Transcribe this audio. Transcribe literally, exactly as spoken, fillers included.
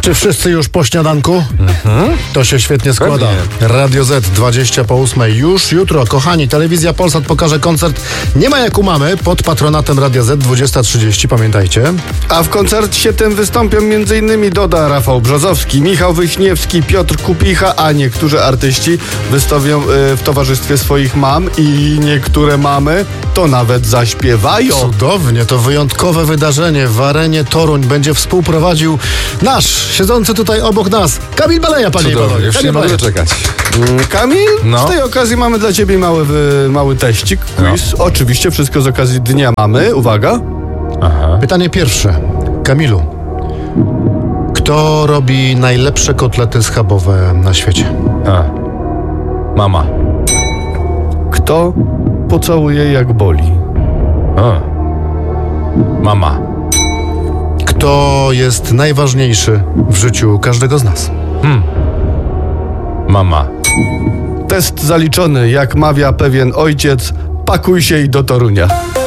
Czy wszyscy już po śniadanku? Mhm. To się świetnie składa. Pewnie. Radio Z dwadzieścia po ósmej już jutro. Kochani, Telewizja Polsat pokaże koncert Nie ma jak u mamy pod patronatem Radia Z dwudziesta trzydzieści, pamiętajcie. A w koncercie tym wystąpią m.in. Doda, Rafał Brzozowski, Michał Wyśniewski, Piotr Kupicha, a niektórzy artyści wystąpią y, w towarzystwie swoich mam i niektóre mamy to nawet zaśpiewają. Cudownie, to wyjątkowe wydarzenie w arenie Toruń będzie współprowadził nasz, siedzący tutaj obok nas, Kamil Baleja, panie i panowie. Już nie mogę czekać. Mm, Kamil, no. z tej okazji mamy dla ciebie mały, wy, mały teścik, quiz. No. Oczywiście wszystko z okazji Dnia Mamy. Uwaga. Aha. Pytanie pierwsze. Kamilu, kto robi najlepsze kotlety schabowe na świecie? A. Mama. Kto pocałuje jak boli? A. Mama. Kto jest najważniejszy w życiu każdego z nas? Hmm. Mama. Test zaliczony, jak mawia pewien ojciec, pakuj się i do Torunia.